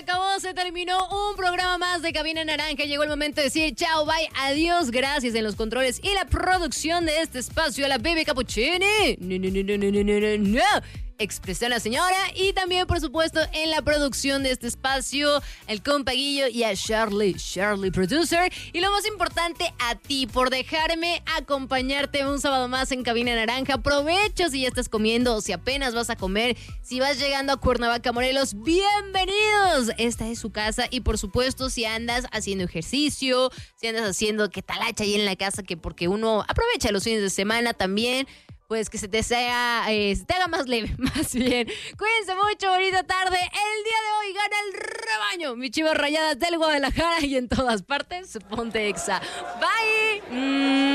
acabó, se terminó un programa más de Cabina Naranja. Llegó el momento de decir chao, bye, adiós, gracias en los controles y la producción de este espacio a la Baby Cappuccini. No. Expresó la señora, y también por supuesto en la producción de este espacio el compa Guillo y a Charlie producer, y lo más importante, a ti por dejarme acompañarte un sábado más en Cabina Naranja. Aprovecho si ya estás comiendo o si apenas vas a comer, si vas llegando a Cuernavaca, Morelos, bienvenidos, esta es su casa. Y por supuesto si andas haciendo ejercicio, si andas haciendo que talacha ahí en la casa, que porque uno aprovecha los fines de semana también, pues que se te haga más leve, más bien. Cuídense mucho, bonita tarde. El día de hoy gana el rebaño. Mis Chivas Rayadas del Guadalajara, y en todas partes, ponte Exa. Bye.